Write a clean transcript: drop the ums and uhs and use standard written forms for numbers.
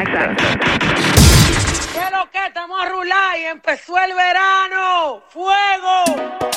¿Qué es lo que estamos a rular y empezó el verano? ¡Fuego!